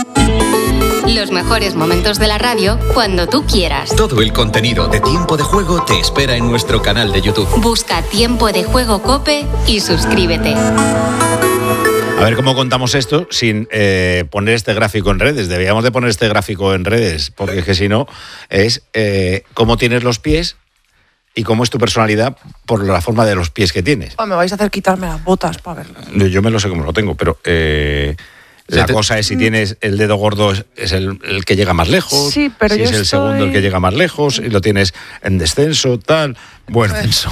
Los mejores momentos de la radio cuando tú quieras. Todo el contenido de Tiempo de Juego te espera en nuestro canal de YouTube. Busca Tiempo de Juego COPE y suscríbete. A ver cómo contamos esto sin poner este gráfico en redes. Deberíamos de poner este gráfico en redes, porque es que si no es cómo tienes los pies y cómo es tu personalidad por la forma de los pies que tienes. Me vais a hacer quitarme las botas para verlo. Yo me lo sé cómo lo tengo, pero la cosa es si tienes el dedo gordo es el que llega más lejos, sí, pero si es el segundo el que llega más lejos y lo tienes en descenso, tal. Bueno,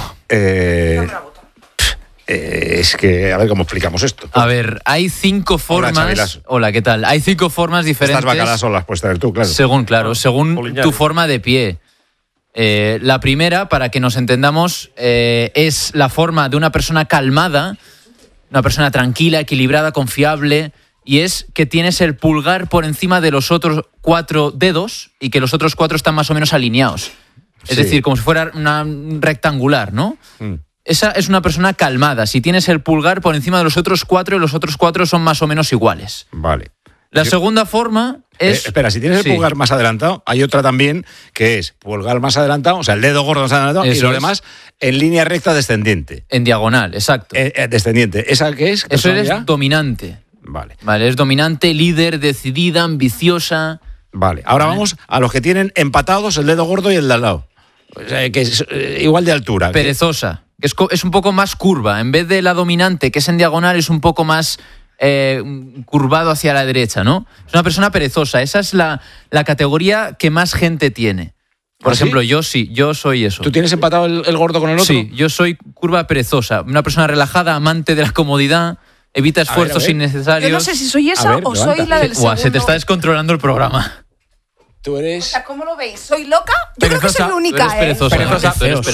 es que a ver cómo explicamos esto. A ver, hay 5 formas. Hola, ¿qué tal? Hay 5 formas diferentes. Estas bacalas son las puedes tener tú, claro. Según tu forma de pie. La primera, para que nos entendamos, es la forma de una persona calmada, una persona tranquila, equilibrada, confiable, y es que tienes el pulgar por encima de los otros 4 dedos y que los otros 4 están más o menos alineados. Es decir, como si fuera una rectangular, ¿no? Esa es una persona calmada. Si tienes el pulgar por encima de los otros 4 y los otros 4 son más o menos iguales. Vale. La segunda forma es... espera, si tienes el pulgar más adelantado, hay otra también que es pulgar más adelantado, o sea, el dedo gordo más adelantado, y lo demás en línea recta descendiente. En diagonal, exacto. Descendiente. ¿Esa qué es? Eso es dominante. Vale, es dominante, líder, decidida, ambiciosa. Vale, ahora vamos a los que tienen empatados el dedo gordo y el de al lado. O sea, que es igual de altura. Perezosa. Es un poco más curva. En vez de la dominante, que es en diagonal, es un poco más curvado hacia la derecha, ¿no? Es una persona perezosa. Esa es la categoría que más gente tiene. Por ejemplo, yo soy eso. ¿Tú tienes empatado el gordo con el otro? Sí, yo soy curva perezosa. Una persona relajada, amante de la comodidad, evita esfuerzos innecesarios. Yo no sé si soy esa o soy la del segundo. Se te está descontrolando el programa. Tú eres... ¿Cómo lo veis? ¿Soy loca? Yo creo que soy única, eres perezosa.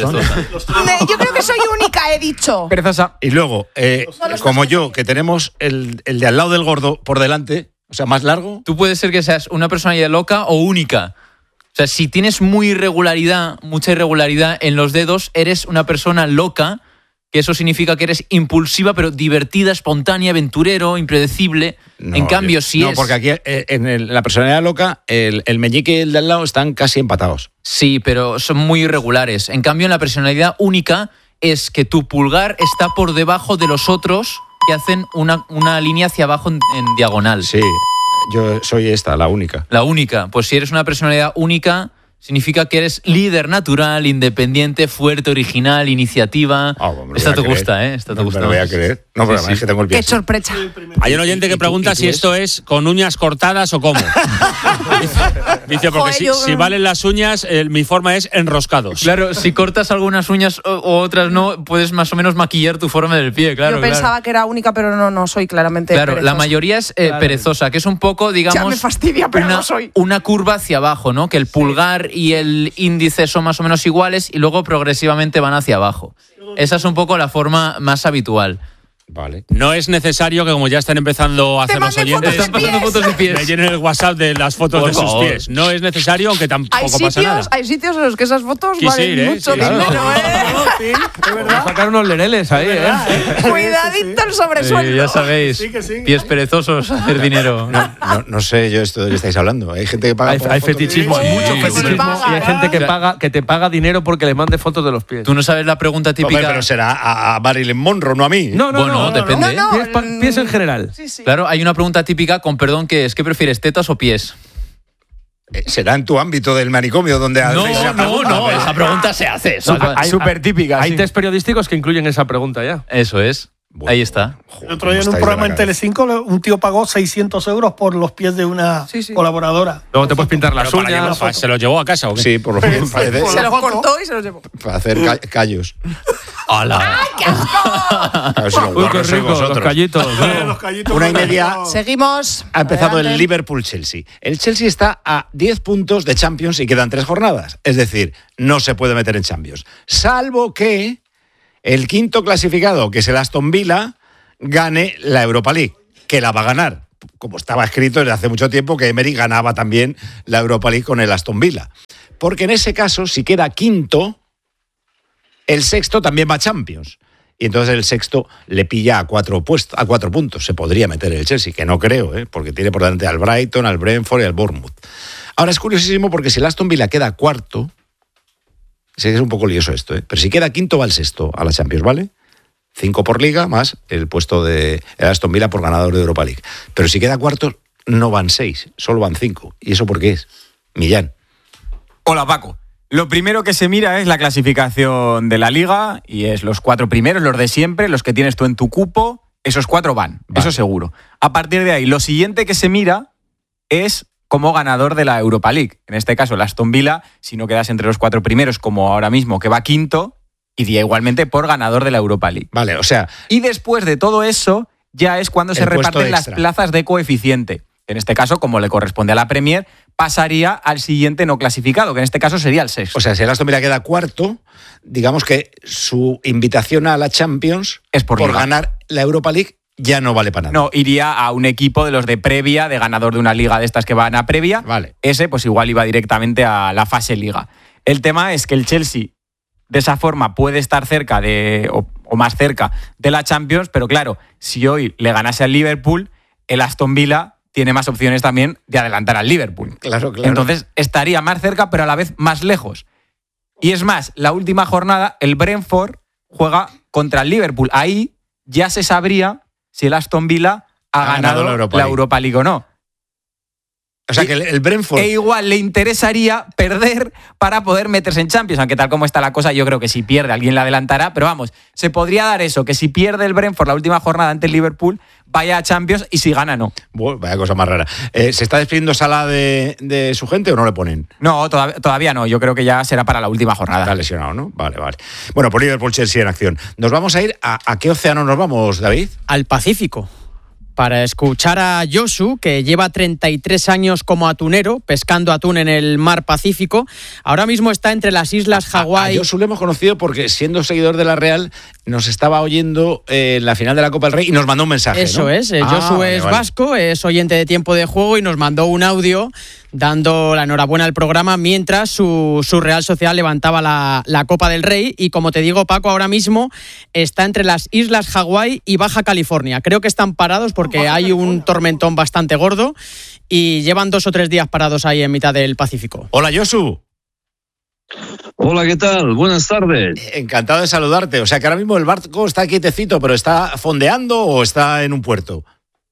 Yo creo que soy única, he dicho. Perezosa. Y luego, como yo, que tenemos el de al lado del gordo por delante, o sea, más largo. Tú puedes ser que seas una personalidad loca o única. O sea, si tienes mucha irregularidad en los dedos, eres una persona loca, que eso significa que eres impulsiva, pero divertida, espontánea, aventurero, impredecible. En cambio, No, porque aquí en la personalidad loca, el meñique y el de al lado están casi empatados. Sí, pero son muy irregulares. En cambio, en la personalidad única es que tu pulgar está por debajo de los otros que hacen una línea hacia abajo en diagonal. Sí, yo soy esta, la única. La única. Pues si eres una personalidad única, significa que eres líder natural, independiente, fuerte, original, iniciativa. Esta te gusta, ¿eh? Esta te gusta. No me lo voy a creer. No, pero es que tengo el pie. Qué sorpresa. Hay un oyente que pregunta si esto es con uñas cortadas o cómo. Dice, porque si valen las uñas, mi forma es enroscados. Claro, si cortas algunas uñas o otras no, puedes más o menos maquillar tu forma del pie, claro. Yo pensaba que era única, pero no soy claramente perezosa. La mayoría es perezosa, que es un poco, digamos... Ya me fastidia, pero no soy. Una curva hacia abajo, ¿no? Que el pulgar y el índice son más o menos iguales y luego progresivamente van hacia abajo. Esa es un poco la forma más habitual. Vale. No es necesario que, como ya están empezando a hacer los oyentes, fotos de pies. me llenen el WhatsApp de las fotos de sus pies. No es necesario, aunque tampoco pasa nada. Hay sitios en los que esas fotos valen mucho dinero, Sí, es verdad. Sacar unos lereles ahí, Cuidadito el sobresueldo. Ya sabéis, pies perezosos, hacer dinero. No sé yo esto de qué estáis hablando. Hay gente que paga. Hay fetichismo, hay mucho fetichismo. Y hay gente que te paga dinero porque le mande fotos de los pies. Tú no sabes la pregunta típica. Hombre, pero será a Marilyn Monroe, no a mí. No, depende. Pies en general. Sí. Claro, hay una pregunta típica, con perdón, que es: ¿qué prefieres, tetas o pies? Será en tu ámbito del manicomio donde hacéis esa pregunta. Esa pregunta se hace. Súper típica. Hay test periodísticos que incluyen esa pregunta ya. Eso es. Bueno, ahí está. El otro día en un programa en Telecinco, un tío pagó 600 euros por los pies de una colaboradora. Luego te puedes pintar las uñas. ¿Se los llevó a casa o qué? Sí, por lo menos. Se los cortó y se los llevó. Para hacer callos. ¡Hala! ¡Ay, qué asco! Uy, qué rico, los callitos. Los callitos 1:30. Seguimos. Ha empezado Adelante. el Liverpool-Chelsea. El Chelsea está a 10 puntos de Champions y quedan 3 jornadas. Es decir, no se puede meter en Champions. Salvo que el quinto clasificado, que es el Aston Villa, gane la Europa League, que la va a ganar. Como estaba escrito desde hace mucho tiempo que Emery ganaba también la Europa League con el Aston Villa. Porque en ese caso, si queda quinto, el sexto también va a Champions. y entonces el sexto le pilla a 4 puntos. Se podría meter el Chelsea, que no creo, porque tiene por delante al Brighton, al Brentford y al Bournemouth. Ahora es curiosísimo porque si el Aston Villa queda cuarto, sé que es un poco lioso esto, pero si queda quinto va el sexto a la Champions, ¿vale? 5 por liga más el puesto de Aston Villa por ganador de Europa League. Pero si queda cuarto no van 6, solo van 5. ¿Y eso por qué es? Millán. Hola, Paco. Lo primero que se mira es la clasificación de la liga y es los 4 primeros, los de siempre, los que tienes tú en tu cupo, esos 4 van, eso seguro. A partir de ahí, lo siguiente que se mira es como ganador de la Europa League. En este caso, el Aston Villa, si no quedas entre los 4 primeros, como ahora mismo, que va quinto, iría igualmente por ganador de la Europa League. Vale, o sea... Y después de todo eso, ya es cuando se reparten las plazas de coeficiente. En este caso, como le corresponde a la Premier, pasaría al siguiente no clasificado, que en este caso sería el sexto. O sea, si el Aston Villa queda cuarto, digamos que su invitación a la Champions es por ganar la Europa League ya no vale para nada. No, iría a un equipo de los de previa, de ganador de una liga de estas que van a previa. Vale. Ese, pues igual iba directamente a la fase liga. El tema es que el Chelsea, de esa forma, puede estar cerca o más cerca de la Champions, pero claro, si hoy le ganase al Liverpool, el Aston Villa tiene más opciones también de adelantar al Liverpool. Claro. Entonces estaría más cerca, pero a la vez más lejos. Y es más, la última jornada, el Brentford juega contra el Liverpool. Ahí ya se sabría si el Aston Villa ha ganado la Europa League o no. O sea que el Brentford... E igual le interesaría perder para poder meterse en Champions, aunque tal como está la cosa, yo creo que si pierde alguien le adelantará, pero vamos, se podría dar eso, que si pierde el Brentford la última jornada ante el Liverpool, vaya a Champions y si gana, no. Bueno, vaya cosa más rara. ¿Se está despidiendo Salah de su gente o no le ponen? No, todavía no, yo creo que ya será para la última jornada. Está lesionado, ¿no? Vale. Bueno, por Liverpool-Chelsea en acción. Nos vamos a ir ¿a qué océano nos vamos, David? Al Pacífico. Para escuchar a Josu, que lleva 33 años como atunero, pescando atún en el mar Pacífico. Ahora mismo está entre las islas Hawái. A Josu lo hemos conocido porque, siendo seguidor de la Real, nos estaba oyendo en la final de la Copa del Rey y nos mandó un mensaje. Eso, ¿no? Es. Josu es vasco, es oyente de Tiempo de Juego y nos mandó un audio dando la enhorabuena al programa mientras su Real Sociedad levantaba la Copa del Rey. Y como te digo, Paco, ahora mismo está entre las islas Hawái y Baja California. Creo que están parados porque hay un tormentón bastante gordo y llevan 2 o 3 días parados ahí en mitad del Pacífico. Hola, Josu. Hola, ¿qué tal? Buenas tardes. Encantado de saludarte. O sea que ahora mismo el barco está quietecito, pero ¿está fondeando o está en un puerto?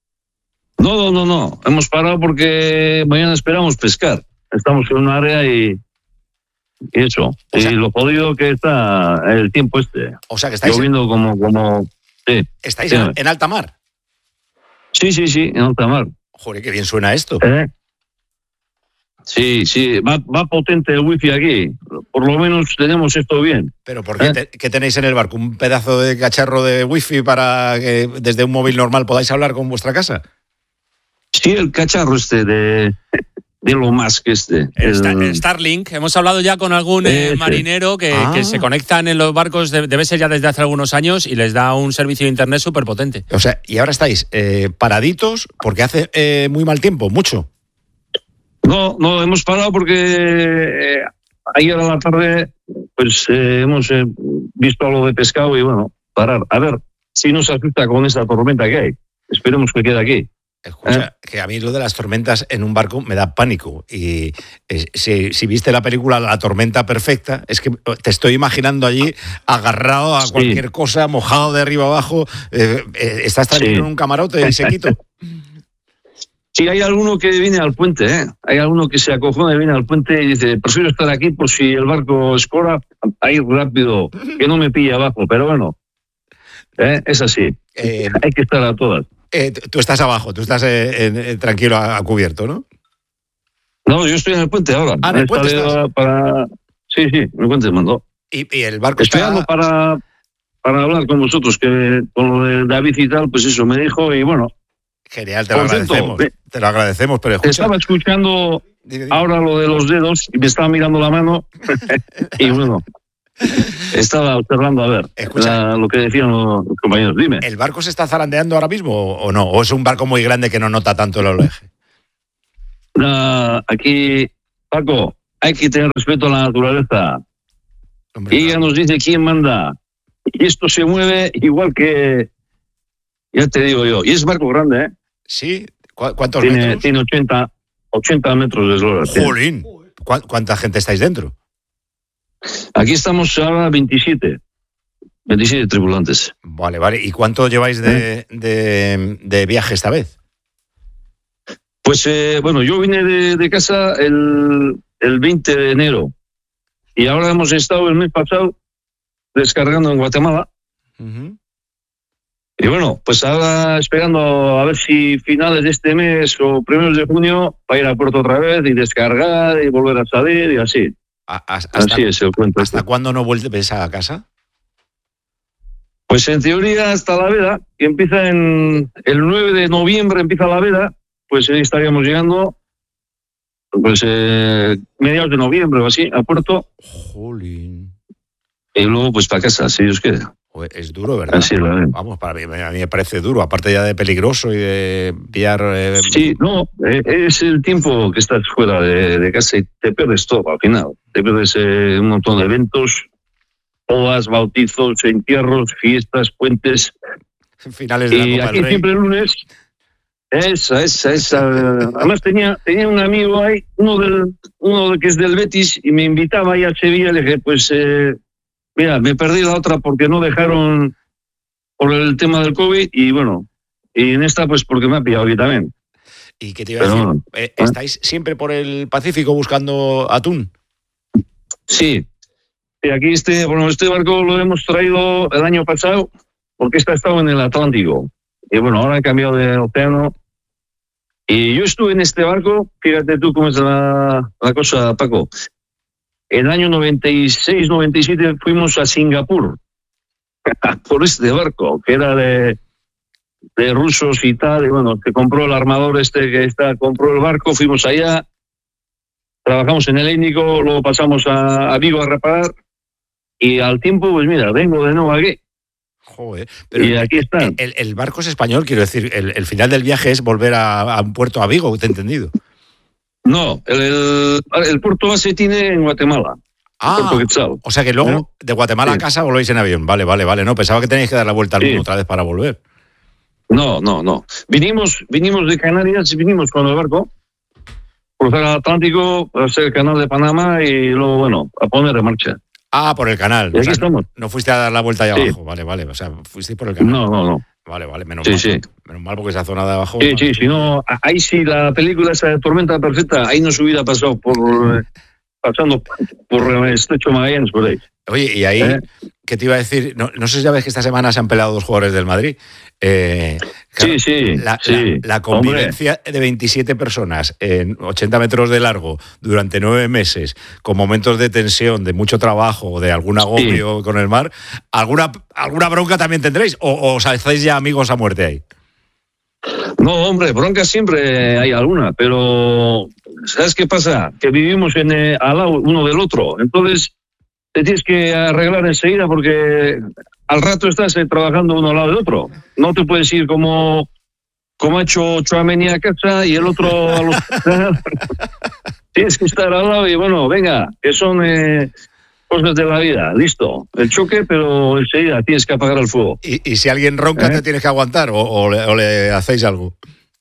No. Hemos parado porque mañana esperamos pescar. Estamos en un área y eso. O sea, y lo jodido que está el tiempo este. O sea que estáis lloviendo como sí. ¿Estáis en alta mar? Sí, en alta mar. Joder, qué bien suena esto. Sí, va potente el wifi aquí. Por lo menos tenemos esto bien. ¿Pero por qué? ¿Qué tenéis en el barco? ¿Un pedazo de cacharro de wifi para que desde un móvil normal podáis hablar con vuestra casa? Sí, el cacharro de Elon Musk El Starlink. Hemos hablado ya con algún marinero que se conectan en los barcos, debe ser ya desde hace algunos años, y les da un servicio de internet súper potente. O sea, y ahora estáis paraditos porque hace muy mal tiempo, mucho. No, hemos parado porque ayer a la tarde pues hemos visto algo de pescado y bueno, parar. A ver si nos asusta con esta tormenta que hay. Esperemos que quede aquí. Escucha, que a mí lo de las tormentas en un barco me da pánico. Y si viste la película La tormenta perfecta, es que te estoy imaginando allí agarrado a cualquier cosa, mojado de arriba abajo. Estás tranquilo en un camarote y sequito. Sí, hay alguno que viene al puente, Hay alguno que se acojona y viene al puente y dice, prefiero estar aquí por si el barco escora, a ir rápido, que no me pille abajo. Pero bueno, es así. Hay que estar a todas. Tú estás abajo, tú estás tranquilo a cubierto, ¿no? No, yo estoy en el puente ahora. ¿En el puente estás? Sí, en el puente me mandó. ¿Y el barco estoy está...? para hablar con vosotros, que con lo de David y tal, pues eso me dijo y bueno. Genial, te lo agradecemos. Te lo agradecemos, pero escucha... Estaba escuchando ahora lo de los dedos y me estaba mirando la mano y bueno, estaba observando a ver lo que decían los compañeros. Dime. ¿El barco se está zarandeando ahora mismo o no? ¿O es un barco muy grande que no nota tanto el oleaje? Aquí, Paco, hay que tener respeto a la naturaleza. Hombre, y ella nos dice quién manda. y esto se mueve igual que, ya te digo yo, y es barco grande, ¿eh? Sí, ¿cuántos metros? Tiene 80 metros de eslora. ¡Jolín! ¿Cuánta gente estáis dentro? Aquí estamos ahora 27 tripulantes. Vale. ¿Y cuánto lleváis de viaje esta vez? Pues bueno, yo vine de casa el 20 de enero y ahora hemos estado el mes pasado descargando en Guatemala. Uh-huh. Y bueno, pues ahora esperando a ver si finales de este mes o primeros de junio va a ir a puerto otra vez y descargar y volver a salir y así. Así es el cuento. ¿Hasta cuándo no vuelves a casa? Pues en teoría hasta la veda, que empieza el 9 de noviembre empieza la veda, pues ahí estaríamos llegando pues mediados de noviembre o así, a puerto. Jolín. Y luego pues para casa, si Dios quiere. Es duro, ¿verdad? Así es, vamos, a mí me parece duro, aparte ya de peligroso y de pillar... Sí, no, es el tiempo que estás fuera de casa y te pierdes todo al final. Te pierdes un montón de eventos, bodas, bautizos, entierros, fiestas, puentes. Finales de la Copa del Rey. Y aquí siempre el lunes... Esa. Además tenía un amigo ahí, uno que es del Betis, y me invitaba ahí a Sevilla. Le dije, pues... mira, me perdí la otra porque no dejaron por el tema del COVID y bueno, y en esta pues porque me ha pillado aquí también. ¿Y qué te iba a decir? Bueno, ¿estáis siempre por el Pacífico buscando atún? Sí. Y aquí este barco lo hemos traído el año pasado porque ha estado en el Atlántico. Y bueno, ahora he cambiado de océano. Y yo estuve en este barco, fíjate tú cómo es la cosa, Paco. En el año 96-97 fuimos a Singapur por este barco, que era de rusos y tal, y bueno, que compró el armador compró el barco, fuimos allá, trabajamos en el Índico, luego pasamos a Vigo a reparar, y al tiempo, pues mira, vengo de nuevo aquí. Joder, pero y aquí está. El barco es español, quiero decir, el final del viaje es volver a un puerto, a Vigo, ¿te he entendido? No, el puerto base tiene en Guatemala. O sea que luego de Guatemala a casa volvéis en avión. Vale. No, pensaba que teníais que dar la vuelta al mundo otra vez para volver. No. Vinimos de Canarias, vinimos con el barco, cruzar el Atlántico, hacer el canal de Panamá y luego, bueno, a poner en marcha. Ah, por el canal. Y aquí estamos. No fuiste a dar la vuelta allá abajo. Vale. O sea, fuiste por el canal. No. Vale, menos mal. Sí. Menos mal porque esa zona de abajo... Sí, si no, ahí sí la película esa de Tormenta Perfecta, ahí no se hubiera pasado pasando por el Estrecho Magallanes, por ahí. Oye, y ahí, ¿qué te iba a decir? No sé si sabes que esta semana se han peleado 2 jugadores del Madrid. Claro, sí. La convivencia de 27 personas en 80 metros de largo durante 9 meses, con momentos de tensión, de mucho trabajo, de algún agobio con el mar, ¿alguna bronca también tendréis? ¿O os hacéis ya amigos a muerte ahí? No, hombre, bronca siempre hay alguna, pero ¿sabes qué pasa? Que vivimos al lado uno del otro, entonces te tienes que arreglar enseguida porque al rato estás trabajando uno al lado del otro. No te puedes ir como ha hecho Tchouaméni a casa y el otro al hospital. Tienes que estar al lado y bueno, venga, que son cosas de la vida, listo. El choque, pero enseguida tienes que apagar el fuego. ¿Y si alguien ronca te tienes que aguantar o le hacéis algo?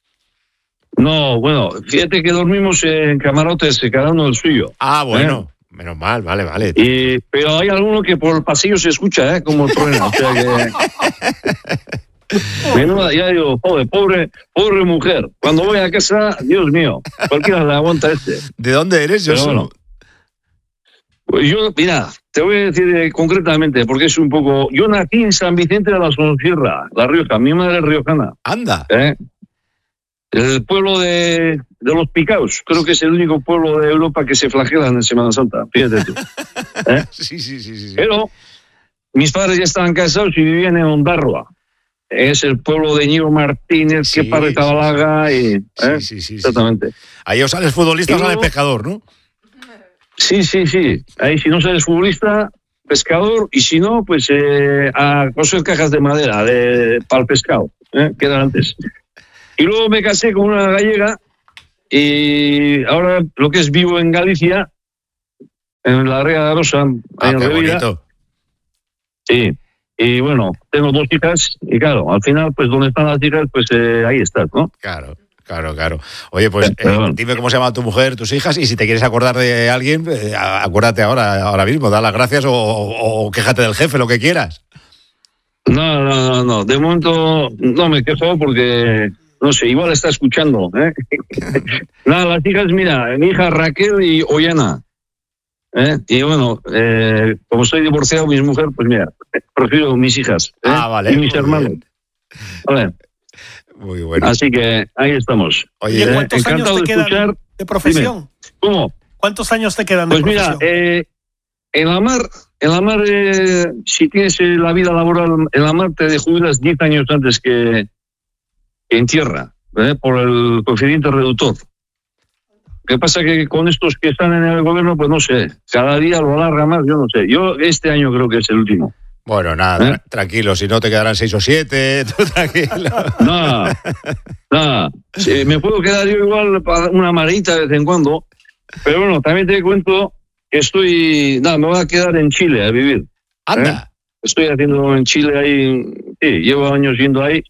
No, bueno, fíjate que dormimos en camarotes, cada uno el suyo. Ah, bueno. Menos mal, vale. Pero hay alguno que por el pasillo se escucha, como truena. O sea que... Menuda, ya digo, joder, pobre mujer. Cuando voy a casa, Dios mío, cualquiera le aguanta este. ¿De dónde eres, yo? Bueno, pues yo, mira, te voy a decir concretamente, porque es un poco... Yo nací en San Vicente de la Sonsierra, La Rioja. Mi madre es riojana. Anda. El pueblo de los Picaos, creo que es el único pueblo de Europa que se flagelan en Semana Santa, fíjate tú. Sí. Pero mis padres ya estaban casados y vivían en Ondarroa. Es el pueblo de Ñigo Martínez, que para Tabalaga y... Sí. Exactamente. Ahí o sales futbolista o sales pescador, ¿no? Sí. Ahí si no sales futbolista, pescador, y si no, pues a coser cajas de madera para el pescado, que era antes. Y luego me casé con una gallega y ahora lo que es vivo en Galicia, en la Ría de Arosa, en qué bonito. Sí. Y bueno, tengo 2 hijas y claro, al final, pues donde están las hijas, pues ahí estás, ¿no? Claro. Oye, pues dime cómo se llama tu mujer, tus hijas, y si te quieres acordar de alguien, acuérdate ahora mismo, da las gracias o quéjate del jefe, lo que quieras. No. De momento no me quejo porque, no sé, igual está escuchando. Nada, las hijas, mira, mi hija Raquel y Ollana. Y bueno, como estoy divorciado, mi mujer, pues mira, prefiero mis hijas. Vale. Y mis hermanos. Vale. Muy bueno. Así que ahí estamos. Oye, ¿cuántos años te quedan de profesión? Dime. ¿Cómo? ¿Cuántos años te quedan de profesión? Pues mira, en la mar, si tienes la vida laboral en la mar, te jubilas 10 años antes que en tierra, por el coeficiente reductor. Lo que pasa que con estos que están en el gobierno, pues no sé, cada día lo alarga más, yo no sé. Yo este año creo que es el último. Bueno, nada, tranquilo, si no te quedarán 6 o 7, tú tranquilo. Nada. Sí, me puedo quedar yo igual para una mareita de vez en cuando, pero bueno, también te cuento que me voy a quedar en Chile a vivir. Anda. Estoy haciendo en Chile ahí, sí, llevo años yendo ahí,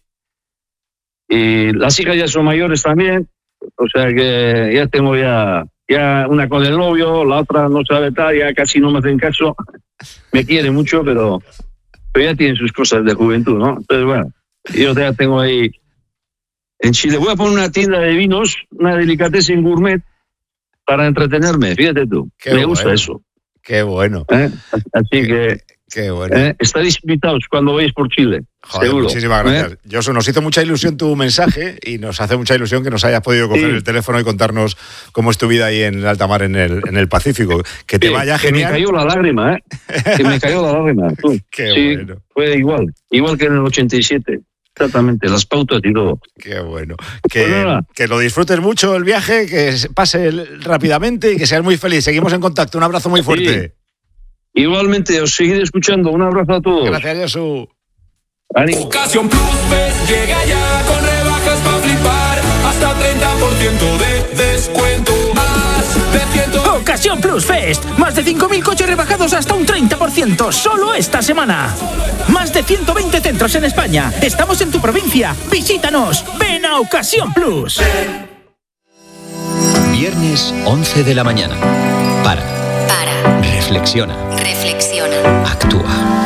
y las hijas ya son mayores también, o sea que ya tengo ya una con el novio, la otra no sabe tal, ya casi no me hacen caso, me quiere mucho, pero ya tienen sus cosas de juventud, ¿no? Entonces, bueno, yo ya tengo ahí en Chile. Voy a poner una tienda de vinos, una delicatessen gourmet, para entretenerme, fíjate tú. Me gusta eso. Qué bueno. Así que qué bueno. Estaréis invitados cuando veáis por Chile. Joder, seguro. Muchísimas gracias. Josu, nos hizo mucha ilusión tu mensaje y nos hace mucha ilusión que nos hayas podido coger el teléfono y contarnos cómo es tu vida ahí en alta mar en el Pacífico. Que te vaya genial. Me cayó la lágrima, que me cayó la lágrima. Qué bueno. Fue igual que en el 87. Exactamente, las pautas y todo. Qué bueno. Que lo disfrutes mucho el viaje, que pase rápidamente y que seas muy feliz. Seguimos en contacto. Un abrazo muy fuerte. Sí. Igualmente, os seguiré escuchando. Un abrazo a todos. Gracias, Josu. Ocasión Plus llega ya con rebajas para flipar. Hasta 30% de descuento. Más de 100. Ocasión Plus Fest. Más de 5.000 coches rebajados hasta un 30%. Solo esta semana. Más de 120 centros en España. Estamos en tu provincia. Visítanos. Ven a Ocasión Plus. Viernes 11 de la mañana. Para. Reflexiona. Actúa.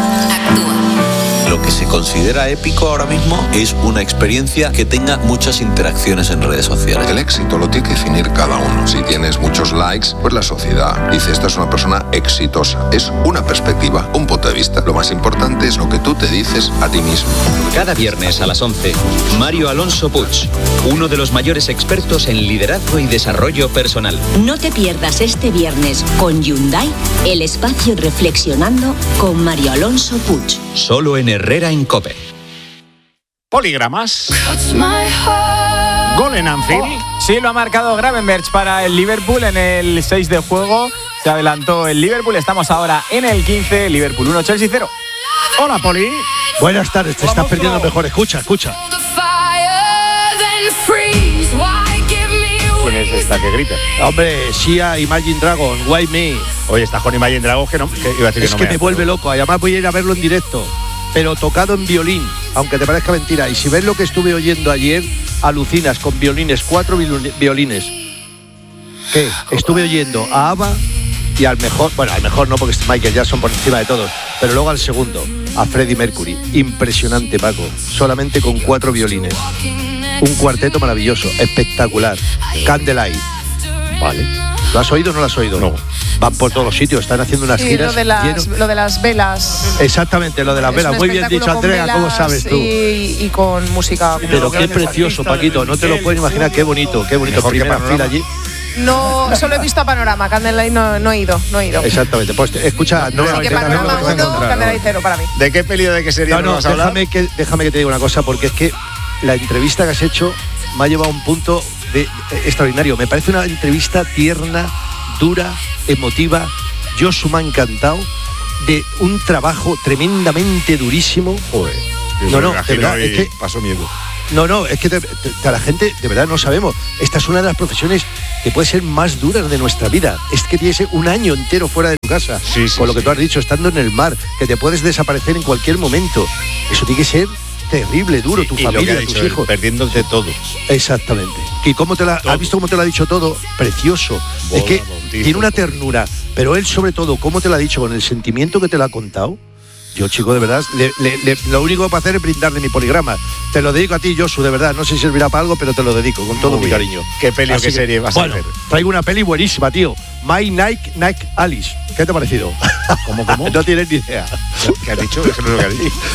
Lo que se considera épico ahora mismo es una experiencia que tenga muchas interacciones en redes sociales. El éxito lo tiene que definir cada uno. Si tienes muchos likes, pues la sociedad dice esta es una persona exitosa. Es una perspectiva, un punto de vista. Lo más importante es lo que tú te dices a ti mismo. Cada viernes a las 11, Mario Alonso Puig, uno de los mayores expertos en liderazgo y desarrollo personal. No te pierdas este viernes con Hyundai el espacio Reflexionando con Mario Alonso Puig. Solo en Herrera en COPE. Poligramas. Gol en Anfield. Sí, lo ha marcado Gravenberch para el Liverpool en el 6 de juego. Se adelantó el Liverpool. Estamos ahora en el 15. Liverpool 1, Chelsea 0. Hola, Poli. Buenas tardes. Te estás perdiendo mejor. Escucha. ¿Quién es esta que grita? Hombre, Sia, Imagine Dragon, Why Me. Oye, está con Imagine Dragon que iba a decir es que me vuelve loco. Además voy a ir a verlo en directo, pero tocado en violín, aunque te parezca mentira. Y si ves lo que estuve oyendo ayer, alucinas con violines, 4 violines. ¿Qué? Estuve oyendo a ABBA y al mejor no, porque es Michael Jackson por encima de todos, pero luego al segundo, a Freddie Mercury. Impresionante, Paco, solamente con 4 violines. Un cuarteto maravilloso, espectacular. Candlelight. Vale. ¿Lo has oído o no lo has oído? No. Van por todos los sitios, están haciendo unas giras. Lo de las velas. Exactamente, lo de las velas. Muy bien dicho, Andrea, ¿cómo sabes tú? Y con música. Pero qué precioso, Paquito, no te lo puedes imaginar, qué bonito. Mejor Primera que fila allí. No, solo he visto a Panorama, Candlelight no he ido. Exactamente, pues escucha, Así que Panorama 1, Candlelight 0 para mí. ¿De qué peli o de qué serie no vas a hablar? Déjame que te diga una cosa, porque es que la entrevista que has hecho me ha llevado a un punto extraordinario. Me parece una entrevista tierna, dura, emotiva. Josu me ha encantado, de un trabajo tremendamente durísimo. Joder, de verdad, es que pasó miedo. No, es que la gente, de verdad, no sabemos. Esta es una de las profesiones que puede ser más duras de nuestra vida. Es que tienes un año entero fuera de tu casa, con lo que tú has dicho, estando en el mar, que te puedes desaparecer en cualquier momento. Eso tiene que ser terrible, duro, tu familia, tus hijos. Perdiéndote todo. Exactamente. ¿Y cómo has visto cómo te lo ha dicho todo? Precioso. Es que tiene una ternura, pero él sobre todo, cómo te lo ha dicho, con el sentimiento que te lo ha contado. Yo, chico, de verdad, lo único que puedo hacer es brindarle mi poligrama. Te lo dedico a ti, Josu, de verdad. No sé si servirá para algo, pero te lo dedico con todo mi cariño. ¿Qué peli o qué serie vas a hacer? Traigo una peli buenísima, tío. My Nike Alice. ¿Qué te ha parecido? ¿Cómo? No tienes ni idea. ¿Qué has dicho? Eso no es lo que has dicho.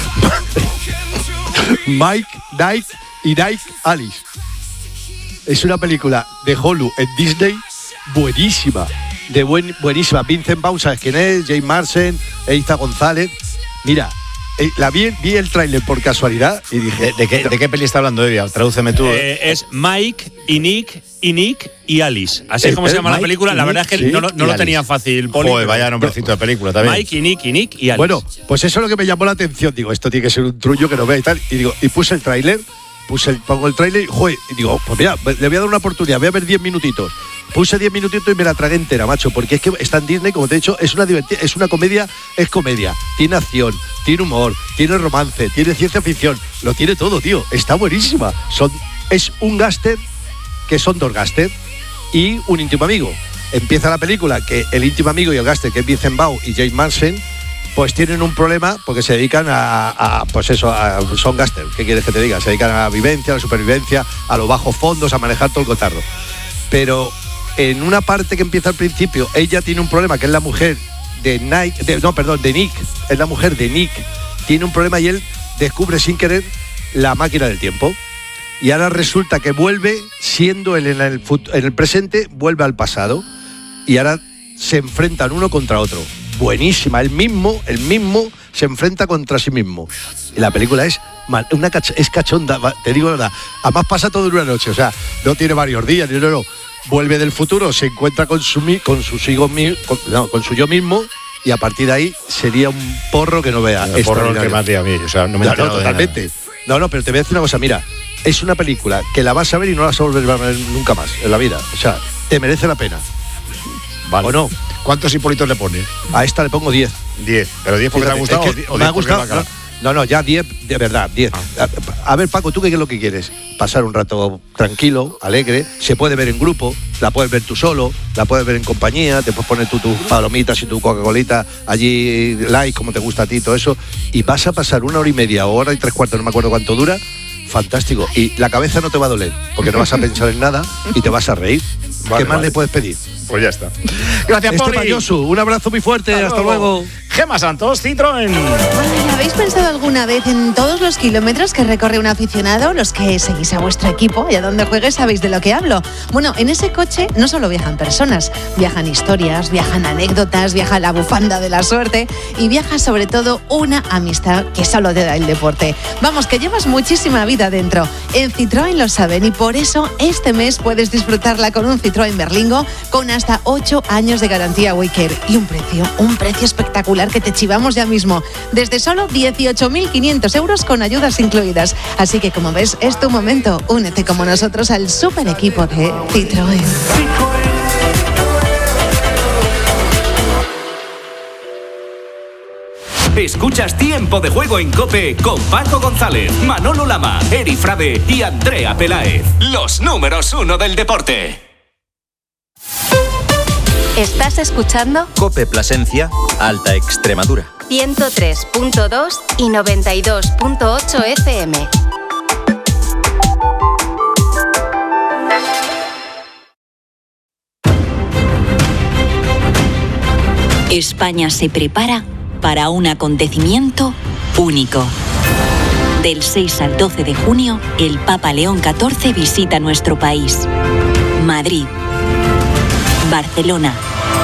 Mike, Nike y Nike Alice. Es una película de Hulu en Disney buenísima. Buenísima. Vincent Vaughn, ¿sabes quién es? James Marsden, Eiza González. Mira, vi el tráiler por casualidad y dije... ¿De qué peli está hablando, Evia? Tradúceme tú. Es Mike y Nick y Alice. Así es como se llama la película. La verdad es que no lo tenía fácil, Poli. Joder, vaya nombrecito de película también. Mike y Nick y Alice. Bueno, pues eso es lo que me llamó la atención. Digo, esto tiene que ser un trullo que no vea y tal. Y puse el tráiler, pongo el tráiler y digo, pues mira, le voy a dar una oportunidad, voy a ver 10 minutitos. Puse 10 minutitos y me la tragué entera, macho, porque es que está en Disney, como te he dicho, es una comedia, tiene acción, tiene humor, tiene romance, tiene ciencia ficción, lo tiene todo, tío, está buenísima. Es un gángster, que son dos gángsters, y un íntimo amigo. Empieza la película que el íntimo amigo y el gángster, que es Vincent Vaughn y James Marsden, pues tienen un problema porque se dedican son gángster, ¿qué quieres que te diga? Se dedican a la vivencia, a la supervivencia, a los bajos fondos, a manejar todo el cotarro. Pero en una parte que empieza al principio, ella tiene un problema, que es la mujer de Nick, es la mujer de Nick, tiene un problema y él descubre sin querer la máquina del tiempo. Y ahora resulta que vuelve, siendo él en el presente, vuelve al pasado. Y ahora se enfrentan uno contra otro. Buenísima, el mismo se enfrenta contra sí mismo. Y la película es cachonda, te digo la verdad. Además pasa todo en una noche, o sea, no tiene varios días, no. Vuelve del futuro, se encuentra con su yo mismo, y a partir de ahí sería un porro que no vea. El porro que más a mí, o sea, no me entiendo totalmente. No, pero te voy a decir una cosa, mira, es una película que la vas a ver y no la vas a volver a ver nunca más en la vida. O sea, te merece la pena. Vale. ¿O no? ¿Cuántos hipolitos le pones? A esta le pongo 10. 10. ¿Pero 10 porque te ha gustado o me ha gustado? No, ya 10, de verdad, 10. A ver, Paco, ¿tú qué es lo que quieres? Pasar un rato tranquilo, alegre, se puede ver en grupo, la puedes ver tú solo, la puedes ver en compañía, te puedes poner tus palomitas y tu Coca-Colita allí, like, como te gusta a ti, todo eso, y vas a pasar 1 hora y media o hora y 3/4, no me acuerdo cuánto dura, fantástico. Y la cabeza no te va a doler, porque no vas a pensar en nada y te vas a reír. ¿Qué más le puedes pedir? Pues ya está. Gracias, Poli. Un abrazo muy fuerte. Hasta luego. Gemma Santos, Citroën. Bueno, ¿habéis pensado alguna vez en todos los kilómetros que recorre un aficionado? Los que seguís a vuestro equipo y a donde juegues sabéis de lo que hablo. Bueno, en ese coche no solo viajan personas, viajan historias, viajan anécdotas, viaja la bufanda de la suerte y viaja sobre todo una amistad que solo te da el deporte. Vamos, que llevas muchísima vida dentro. En Citroën lo saben y por eso este mes puedes disfrutarla con un Citroën Berlingo con hasta 8 años de garantía Waycare y un precio espectacular que te chivamos ya mismo, desde solo 18.500 euros con ayudas incluidas. Así que como ves, es tu momento. Únete como nosotros al super equipo de Citroën. Escuchas Tiempo de Juego en COPE con Paco González, Manolo Lama, Eri Frade y Andrea Peláez. Los números 1 del deporte. ¿Estás escuchando? COPE Plasencia, Alta Extremadura. 103.2 y 92.8 FM. España se prepara para un acontecimiento único. Del 6 al 12 de junio, el Papa León XIV visita nuestro país. Madrid, Barcelona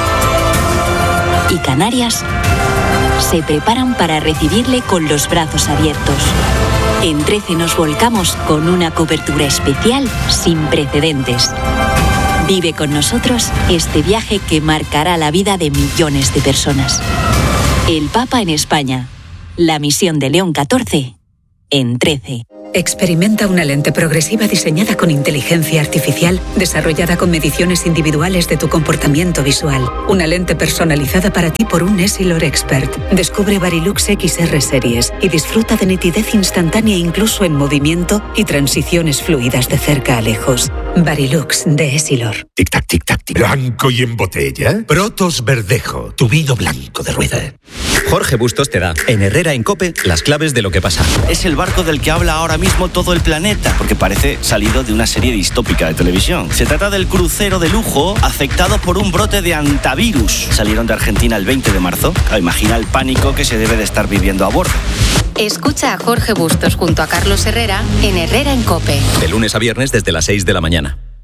y Canarias se preparan para recibirle con los brazos abiertos. En 13 nos volcamos con una cobertura especial sin precedentes. Vive con nosotros este viaje que marcará la vida de millones de personas. El Papa en España. La misión de León XIV en 13. Experimenta una lente progresiva diseñada con inteligencia artificial, desarrollada con mediciones individuales de tu comportamiento visual. Una lente personalizada para ti por un Essilor Expert. Descubre Varilux XR Series y disfruta de nitidez instantánea incluso en movimiento y transiciones fluidas de cerca a lejos. Varilux de Essilor. Tic-tac, tic-tac, tic. ¿Blanco y en botella? Protos Verdejo, tu vino blanco de rueda. Jorge Bustos te da, en Herrera en COPE, las claves de lo que pasa. Es el barco del que habla ahora mismo todo el planeta, porque parece salido de una serie distópica de televisión. Se trata del crucero de lujo afectado por un brote de antivirus. Salieron de Argentina el 20 de marzo. Imagina el pánico que se debe de estar viviendo a bordo. Escucha a Jorge Bustos junto a Carlos Herrera en Herrera en COPE. De lunes a viernes desde las 6 de la mañana.